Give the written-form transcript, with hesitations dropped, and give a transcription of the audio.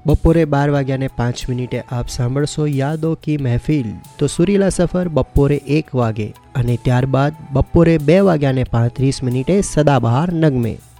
બપોરે 12:05 આપ સાંભળશો યાદો કી મહેફિલ. તો સુરીલા સફર બપોરે 1 વાગે અને ત્યારબાદ બપોરે 2:35 સદાબહાર નગમે.